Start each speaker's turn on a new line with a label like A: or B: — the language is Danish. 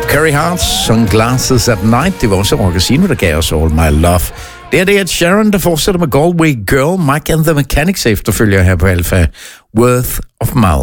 A: Carrie Hart, Sunglasses at Night. Det var også Rockasino, der gav os All My Love. Det er Sharon, der fortsætter med Galway Girl. Mike and the Mechanics efterfølger her på Alpha. Worth of Mouth.